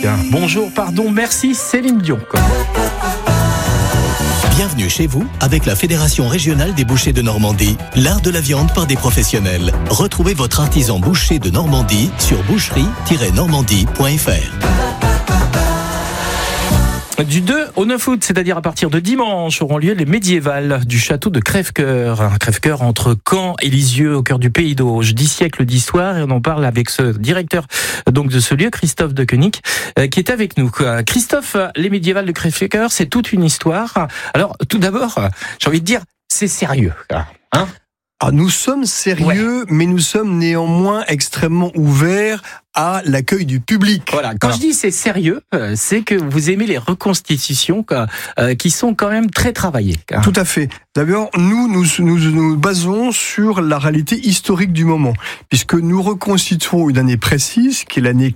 Bonjour, pardon, merci Céline Dion. Bienvenue chez vous avec la Fédération régionale des bouchers de Normandie, l'art de la viande par des professionnels. Retrouvez votre artisan boucher de Normandie sur boucherie-normandie.fr. Du 2 au 9 août, c'est-à-dire à partir de dimanche, auront lieu les médiévales du château de Crèvecoeur. Crèvecoeur entre Caen et Lisieux, au cœur du Pays d'Auge. 10 siècles d'histoire, et on en parle avec ce directeur donc de ce lieu, Christophe de Koenig, qui est avec nous. Christophe, les médiévales de Crèvecoeur, c'est toute une histoire. Alors, tout d'abord, j'ai envie de dire, c'est sérieux, hein ? Nous sommes sérieux, mais nous sommes néanmoins extrêmement ouverts à l'accueil du public. Voilà. Quand je dis c'est sérieux, c'est que vous aimez les reconstitutions qui sont quand même très travaillées. Tout à fait. D'abord, nous basons sur la réalité historique du moment, puisque nous reconstituons une année précise, qui est l'année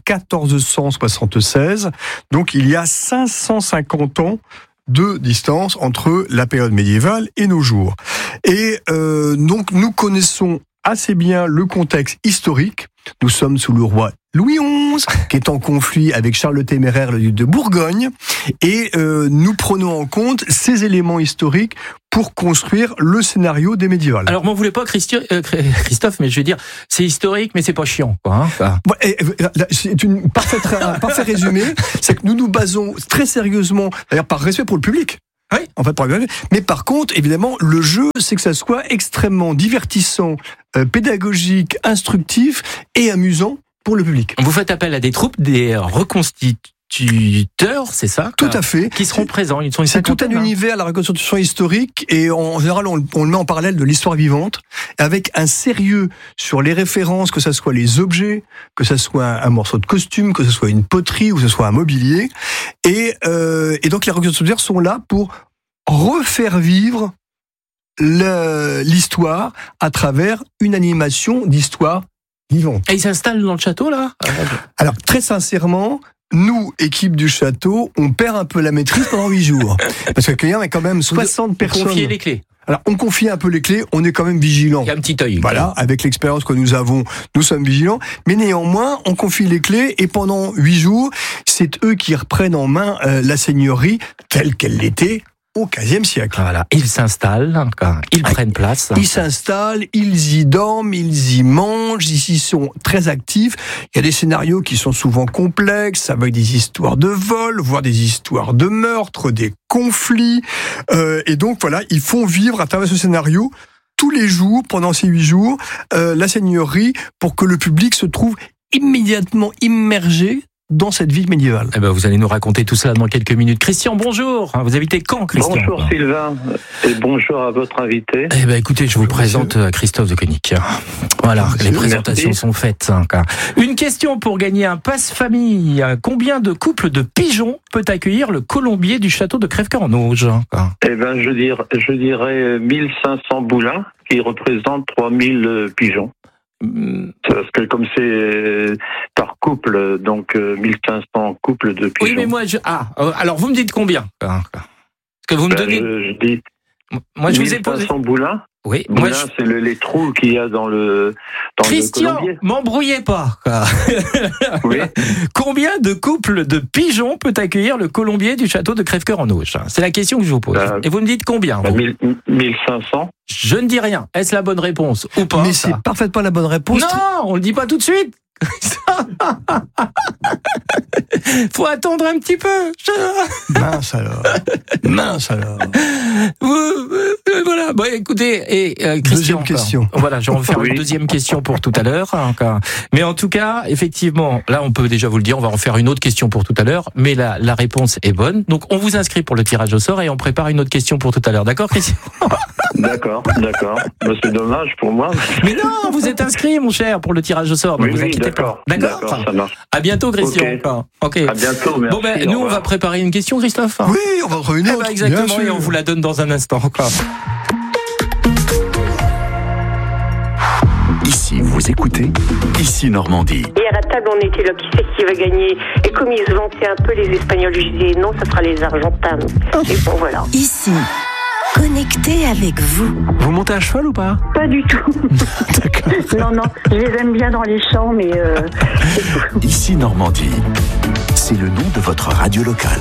1476. Donc, il y a 550 ans de distance entre la période médiévale et nos jours. Et donc nous connaissons assez bien le contexte historique. Nous sommes sous le roi Louis XI, qui est en conflit avec Charles le Téméraire, le duc de Bourgogne, et nous prenons en compte ces éléments historiques pour construire le scénario des médiévales. Alors, m'en voulez pas, Christophe, mais je veux dire, c'est historique, mais c'est pas chiant, quoi. C'est un parfait résumé. C'est que nous nous basons très sérieusement, d'ailleurs par respect pour le public. Oui. En fait, mais par contre, évidemment, le jeu, c'est que ça soit extrêmement divertissant, pédagogique, instructif et amusant pour le public. Vous faites appel à des troupes, des reconstituteurs, c'est ça ? Tout à fait. Qui seront présents. Ils sont c'est tout un univers, la reconstitution historique, et en général, on le met en parallèle de l'histoire vivante, avec un sérieux sur les références, que ça soit les objets, que ça soit un morceau de costume, que ce soit une poterie, ou que ce soit un mobilier. Et donc, les reconstituteurs sont là pour refaire vivre l'histoire à travers une animation d'histoire vivante. Et ils s'installent dans le château, là ? Alors, très sincèrement, nous, équipe du château, on perd un peu la maîtrise pendant 8 jours. Parce qu'il y a quand même 60 personnes. Confiez les clés. Alors, on confie un peu les clés, on est quand même vigilant. Il y a un petit œil. Voilà, avec l'expérience que nous avons, nous sommes vigilants. Mais néanmoins, on confie les clés, et pendant 8 jours, c'est eux qui reprennent en main la seigneurie telle qu'elle l'était au XVe siècle. Voilà, ils s'installent, ils prennent place. Ils s'installent, ils y dorment, ils y mangent, ils y sont très actifs. Il y a des scénarios qui sont souvent complexes, avec des histoires de vol, voire des histoires de meurtre, des conflits. Et donc voilà, ils font vivre à travers ce scénario tous les jours, pendant ces 8 jours, la seigneurie, pour que le public se trouve immédiatement immergé dans cette vie médiévale. Eh ben, vous allez nous raconter tout ça dans quelques minutes. Christian, bonjour. Vous habitez Caen, Christian? Bonjour Sylvain, et bonjour à votre invité. Eh ben, écoutez, je vous présente Christophe de Koenig. Voilà, les présentations sont faites. Une question pour gagner un passe-famille. Combien de couples de pigeons peut accueillir le colombier du château de Crèvecoeur en Auge? Eh ben, je dirais 1500 boulins qui représentent 3000 pigeons. Parce que comme c'est par couple, donc 1500 couples de pigeons. Oui, mais moi, alors vous me dites combien? Parce que vous me donnez. Je dis. Moi, je vous ai posé. 1500 boulins. Oui. Boulins, c'est les trous qu'il y a dans le. Christian, m'embrouillez pas. Oui. Combien de couples de pigeons peut accueillir le colombier du château de Crèvecoeur en Auge? C'est la question que je vous pose. Et vous me dites combien? 1500. Je ne dis rien. Est-ce la bonne réponse ou pas? Mais c'est parfaitement la bonne réponse. Non, on le dit pas tout de suite. Faut attendre un petit peu. Mince alors. Voilà. Bon, écoutez, Christian. Deuxième question. Voilà, je vais en faire une deuxième question pour tout à l'heure. Mais en tout cas, effectivement, là, on peut déjà vous le dire, on va en faire une autre question pour tout à l'heure. Mais la réponse est bonne. Donc, on vous inscrit pour le tirage au sort et on prépare une autre question pour tout à l'heure. D'accord, Christian? D'accord. Bah, c'est dommage pour moi. Mais non, vous êtes inscrit, mon cher, pour le tirage au sort. Donc oui, vous inquiétez pas. D'accord, ça marche. À bientôt, Christian. Ok. À bientôt, merci. Bon, nous, on va préparer une question, Christophe. Oui, on va en trouver une autre. Exactement, et on vous la donne dans un instant. Ici, vous écoutez Ici Normandie. Hier à table, on était là, qui c'est qui va gagner? Et comme ils se vantaient un peu les Espagnols, je disais non, ça sera les Argentins. Et bon, voilà. Ici connectés avec vous. Vous montez à cheval ou pas? Pas du tout. D'accord. Non, je les aime bien dans les champs, mais c'est tout. Ici Normandie, c'est le nom de votre radio locale.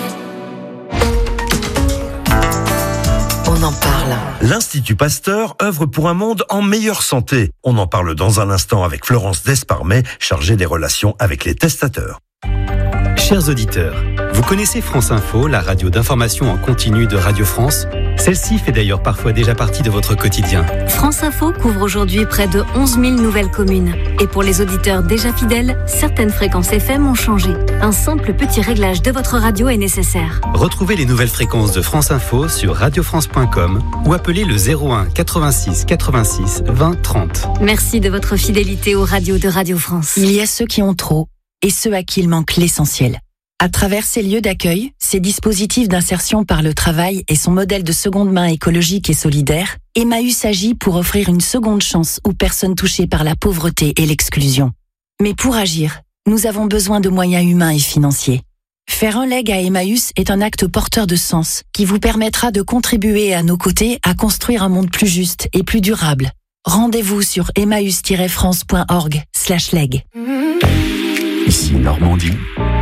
On en parle. L'Institut Pasteur œuvre pour un monde en meilleure santé. On en parle dans un instant avec Florence Desparmet, chargée des relations avec les testateurs. Chers auditeurs, vous connaissez France Info, la radio d'information en continu de Radio France? Celle-ci fait d'ailleurs parfois déjà partie de votre quotidien. France Info couvre aujourd'hui près de 11 000 nouvelles communes. Et pour les auditeurs déjà fidèles, certaines fréquences FM ont changé. Un simple petit réglage de votre radio est nécessaire. Retrouvez les nouvelles fréquences de France Info sur radiofrance.com ou appelez le 01 86 86 20 30. Merci de votre fidélité aux radios de Radio France. Il y a ceux qui ont trop et ceux à qui il manque l'essentiel. À travers ces lieux d'accueil, ces dispositifs d'insertion par le travail et son modèle de seconde main écologique et solidaire, Emmaüs agit pour offrir une seconde chance aux personnes touchées par la pauvreté et l'exclusion. Mais pour agir, nous avons besoin de moyens humains et financiers. Faire un leg à Emmaüs est un acte porteur de sens qui vous permettra de contribuer à nos côtés à construire un monde plus juste et plus durable. Rendez-vous sur emmaüs-france.org/leg. Ici Normandie,